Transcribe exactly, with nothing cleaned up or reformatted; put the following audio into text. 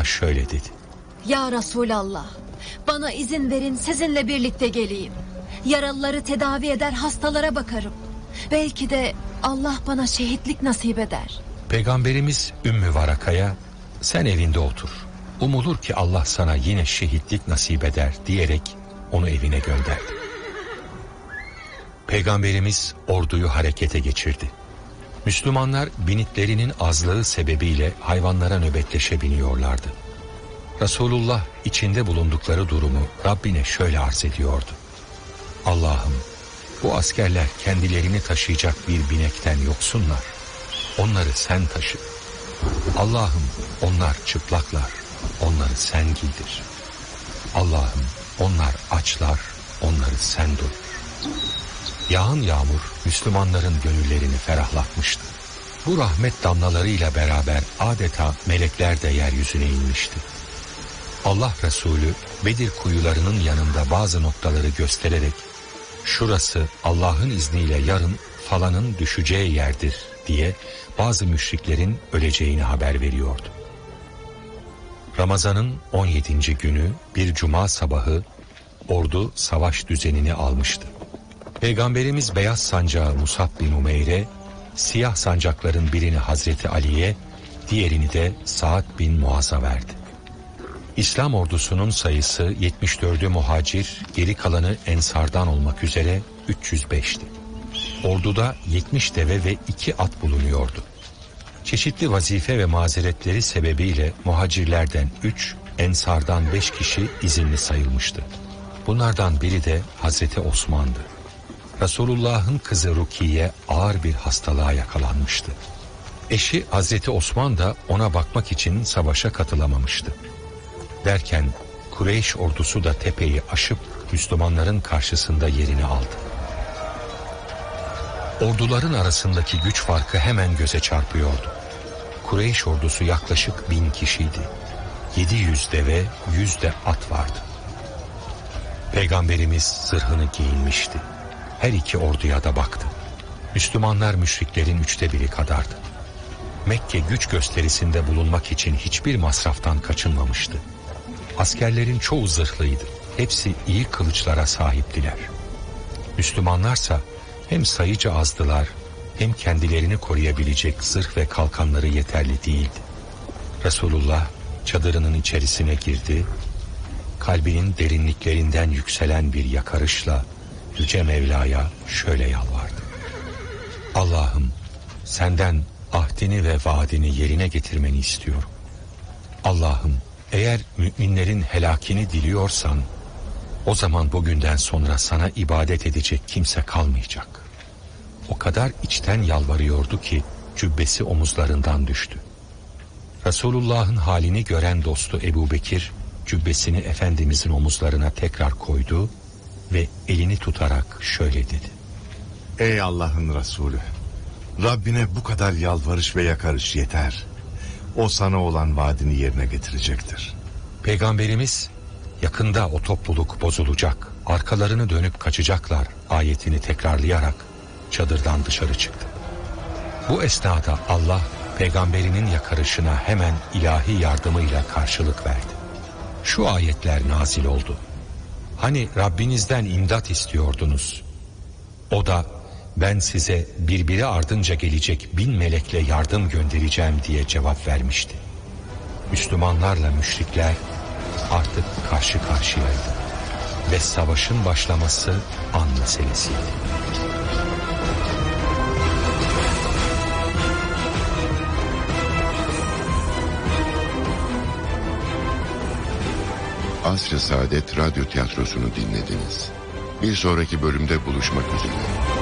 ona şöyle dedi. Ya Resulallah, bana izin verin sizinle birlikte geleyim. Yaralıları tedavi eder, hastalara bakarım. Belki de Allah bana şehitlik nasip eder. Peygamberimiz Ümmü Varaka'ya sen evinde otur, umulur ki Allah sana yine şehitlik nasip eder diyerek onu evine gönderdi. Peygamberimiz orduyu harekete geçirdi. Müslümanlar binitlerinin azlığı sebebiyle hayvanlara nöbetleşe biniyorlardı. Resulullah içinde bulundukları durumu Rabbine şöyle arz ediyordu. Allah'ım, bu askerler kendilerini taşıyacak bir binekten yoksunlar. Onları sen taşı. Allah'ım, onlar çıplaklar. Onları sen giydir. Allah'ım, onlar açlar. Onları sen doyur. Yağan yağmur Müslümanların gönüllerini ferahlatmıştı. Bu rahmet damlalarıyla beraber adeta melekler de yeryüzüne inmişti. Allah Resulü Bedir kuyularının yanında bazı noktaları göstererek şurası Allah'ın izniyle yarın falanın düşeceği yerdir diye bazı müşriklerin öleceğini haber veriyordu. Ramazan'ın on yedinci günü bir cuma sabahı ordu savaş düzenini almıştı. Peygamberimiz beyaz sancağı Musab bin Umeyr'e, siyah sancakların birini Hazreti Ali'ye, diğerini de Sa'd bin Muaz'a verdi. İslam ordusunun sayısı yetmiş dördü muhacir, geri kalanı ensardan olmak üzere üç yüz beşti. Orduda yetmiş deve ve iki at bulunuyordu. Çeşitli vazife ve mazeretleri sebebiyle muhacirlerden üç, ensardan beş kişi izinli sayılmıştı. Bunlardan biri de Hazreti Osman'dı. Resulullah'ın kızı Rukiye ağır bir hastalığa yakalanmıştı. Eşi Hazreti Osman da ona bakmak için savaşa katılamamıştı. Derken Kureyş ordusu da tepeyi aşıp Müslümanların karşısında yerini aldı. Orduların arasındaki güç farkı hemen göze çarpıyordu. Kureyş ordusu yaklaşık bin kişiydi. Yedi yüz deve, yüz de at vardı. Peygamberimiz zırhını giyinmişti. Her iki orduya da baktı. Müslümanlar müşriklerin üçte biri kadardı. Mekke güç gösterisinde bulunmak için hiçbir masraftan kaçınmamıştı. Askerlerin çoğu zırhlıydı. Hepsi iyi kılıçlara sahiptiler. Müslümanlarsa hem sayıca azdılar, hem kendilerini koruyabilecek zırh ve kalkanları yeterli değildi. Resulullah çadırının içerisine girdi, kalbinin derinliklerinden yükselen bir yakarışla Yüce Mevla'ya şöyle yalvardı. Allah'ım, senden ahdini ve vaadini yerine getirmeni istiyorum. Allah'ım, eğer müminlerin helakini diliyorsan, o zaman bugünden sonra sana ibadet edecek kimse kalmayacak. O kadar içten yalvarıyordu ki cübbesi omuzlarından düştü. Resulullah'ın halini gören dostu Ebu Bekir, cübbesini Efendimizin omuzlarına tekrar koydu ve elini tutarak şöyle dedi. Ey Allah'ın Resulü, Rabbine bu kadar yalvarış ve yakarış yeter. O sana olan vaadini yerine getirecektir. Peygamberimiz, yakında o topluluk bozulacak, arkalarını dönüp kaçacaklar ayetini tekrarlayarak çadırdan dışarı çıktı. Bu esnada Allah peygamberinin yakarışına hemen ilahi yardımıyla karşılık verdi. Şu ayetler nazil oldu. Hani Rabbinizden imdat istiyordunuz. O da ben size birbiri ardınca gelecek bin melekle yardım göndereceğim diye cevap vermişti. Müslümanlarla müşrikler artık karşı karşıyaydı ve savaşın başlaması an meselesiydi. Asr-ı Saadet Radyo Tiyatrosu'nu dinlediniz. Bir sonraki bölümde buluşmak üzere.